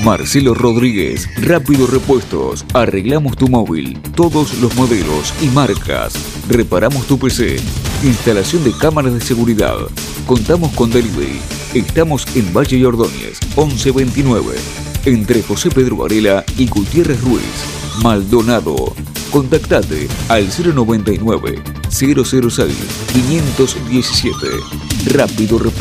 Marcelo Rodríguez, Rápido Repuestos. Arreglamos tu móvil, todos los modelos y marcas. Reparamos tu PC. Instalación de cámaras de seguridad. Contamos con delivery. Estamos en Valle y Ordóñez, 1129. Entre José Pedro Varela y Gutiérrez Ruiz. Maldonado. Contactate al 099 006 517. Rápido Repuestos.